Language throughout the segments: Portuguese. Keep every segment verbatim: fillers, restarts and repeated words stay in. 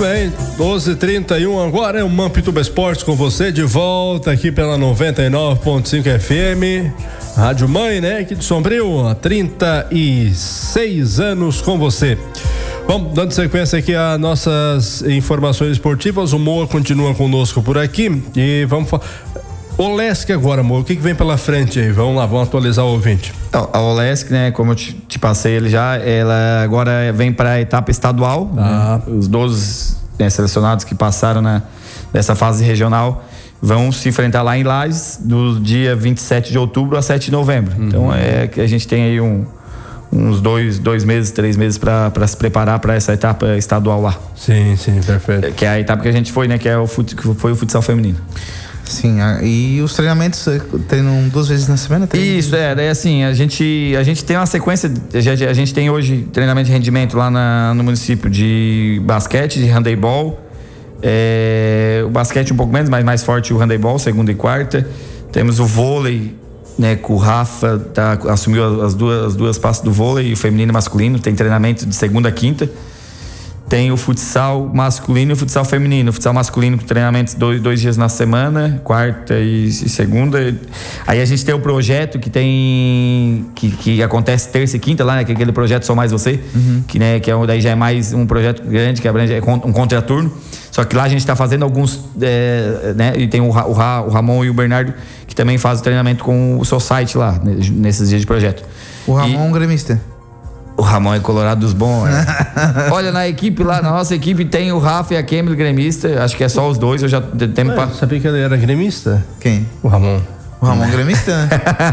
bem, doze e trinta e um agora é o Mampituba Esportes com você, de volta aqui pela noventa e nove ponto cinco F M, Rádio Mãe, né, aqui de Sombrio, há trinta e seis anos com você. Vamos dando sequência aqui a nossas informações esportivas, o Moa continua conosco por aqui e vamos falar. Olesc agora, Moa, o que, que vem pela frente aí? Vamos lá, vamos atualizar o ouvinte. A Olesc, né, como eu te, te passei ele já, ela agora vem para a etapa estadual, ah. né? Os doze né, selecionados que passaram na, nessa fase regional vão se enfrentar lá em Lages do dia vinte e sete de outubro a sete de novembro. Uhum. Então é que a gente tem aí um, uns dois, dois meses, três meses para se preparar para essa etapa estadual lá. Sim, sim, perfeito. Que é a etapa que a gente foi, né, que é o fut, que foi o futsal feminino. Sim, e os treinamentos treinam duas vezes na semana? Treinam? Isso, é, daí assim, a gente, a gente tem uma sequência, a gente tem hoje treinamento de rendimento lá na, no município de basquete, de handebol, é, o basquete um pouco menos, mas mais forte o handebol, segunda e quarta. Temos o vôlei, né, com o Rafa, tá, assumiu as duas, as duas pastas do vôlei, feminino e masculino, tem treinamento de segunda a quinta. Tem o futsal masculino e o futsal feminino. O futsal masculino com treinamentos dois, dois dias na semana, quarta e, e segunda. Aí a gente tem o projeto que tem que, que acontece terça e quinta lá, né? Que é aquele projeto Sou Mais Você, uhum. que, né, que é, daí já é mais um projeto grande, que abrange, é um contraturno. Só que lá a gente está fazendo alguns, é, né? E tem o, o, o Ramon e o Bernardo que também fazem o treinamento com o Society lá, nesses dias de projeto. O Ramon é um gremista. O Ramon é colorado dos bons, né? Olha, na equipe lá, na nossa equipe tem o Rafa e a Kemily gremista. Acho que é só os dois. Eu já tenho pra... Sabia que ele era gremista? Quem? O Ramon. O Ramon gremista, né?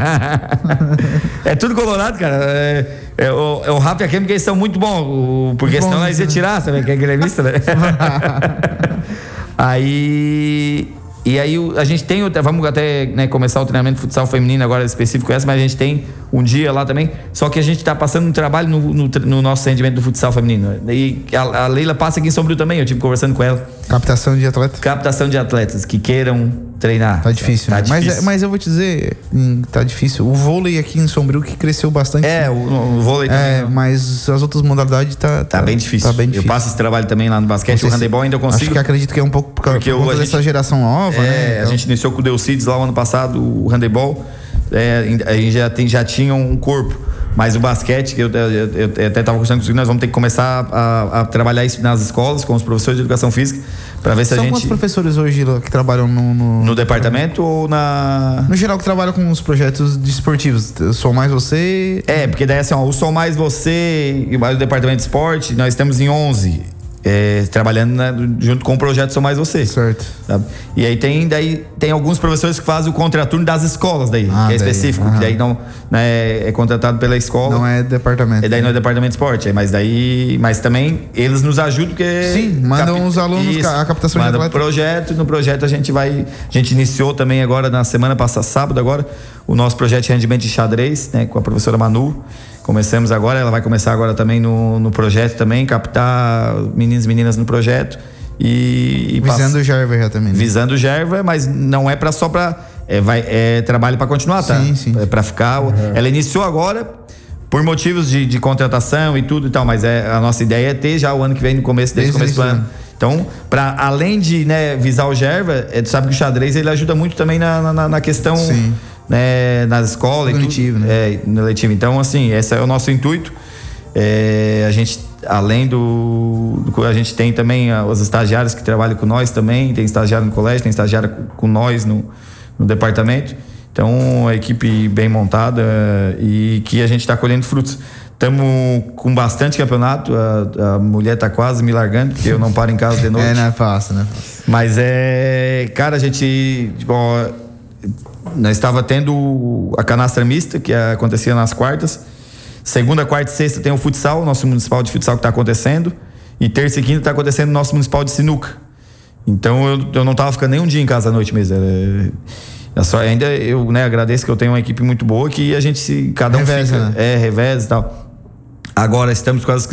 É tudo colorado, cara. É, é, o, é o Rafa e a Kemily, eles são muito bons. O, porque muito senão bom, nós ia tirar, sabe? Que é gremista, né? Aí... E aí a gente tem, vamos até né, começar o treinamento de futsal feminino agora específico essa, mas a gente tem um dia lá também, só que a gente está passando um trabalho no, no, no nosso rendimento do futsal feminino. E a, a Leila passa aqui em Sombrio também, eu estive conversando com ela. Captação de atletas? Captação de atletas que queiram treinar. Tá difícil, tá né? difícil. Mas, mas eu vou te dizer, tá difícil. O vôlei aqui em Sombrio que cresceu bastante. É, o, o vôlei também. É, mas as outras modalidades tá, tá, tá bem difícil. Tá bem difícil. Eu passo esse trabalho também lá no basquete, o handebol ainda eu consigo. Acho que acredito que é um pouco por causa, por conta dessa gente, geração nova, é, né? Então... A gente iniciou com o Delcides lá o ano passado, o handebol. É, a gente já, tem, já tinha um corpo, mas o basquete, que eu, eu, eu, eu até estava conversando com os nós vamos ter que começar a, a trabalhar isso nas escolas, com os professores de educação física, para ver se São a gente... São quantos professores hoje que trabalham no... No, no departamento ou na... No geral, que trabalham com os projetos desportivos. Sou Mais Você... É, porque daí assim, ó, o Sou Mais Você e mais o departamento de esporte, nós estamos em onze. É, trabalhando na, junto com o projeto Sou Mais Você. Certo. Sabe? E aí tem, daí, tem alguns professores que fazem o contraturno das escolas daí, ah, que é daí, específico, aham. Que daí não né, é contratado pela escola. Não é departamento. E daí não é departamento de esporte, é, mas daí, mas também eles nos ajudam porque sim, mandam cap... os alunos isso, a captação manda de atleta. projeto, no projeto a gente vai, a gente iniciou também agora na semana passada, sábado agora, o nosso projeto de rendimento de xadrez, né, com a professora Manu. Começamos agora, ela vai começar agora também no, no projeto também, captar meninos e meninas no projeto e... e visando o Gerva já também. Né? Visando o Gerva, mas não é pra, só para é, vai, é trabalho para continuar, tá? Sim, sim. É para ficar... Uhum. Ela iniciou agora por motivos de, de contratação e tudo e tal, mas é, a nossa ideia é ter já o ano que vem, no começo, desde o começo do ano. Então, pra, além de né, visar o Gerva, é, tu sabe que o xadrez ele ajuda muito também na, na, na questão... Sim. Né, nas escolas no letivo, né? É, no letivo. Então, assim, esse é o nosso intuito. É, a gente, além do, do a gente tem também os estagiários que trabalham com nós também, tem estagiário no colégio, tem estagiário com nós no, no departamento. Então, a equipe bem montada e que a gente está colhendo frutos. Estamos com bastante campeonato, a, a mulher tá quase me largando, porque eu não paro em casa de noite. É, não é fácil, né? Mas é, cara, a gente, tipo, nós estava tendo a canastra mista, que acontecia nas quartas. Segunda, quarta e sexta tem o futsal, nosso municipal de futsal que está acontecendo. E terça e quinta está acontecendo o nosso municipal de sinuca. Então eu, eu não estava ficando nem um dia em casa à noite mesmo. É, é só, ainda eu né, agradeço que eu tenho uma equipe muito boa, que a gente se. Cada um reveza, fica. Né? É, reveza e tal. Agora estamos com as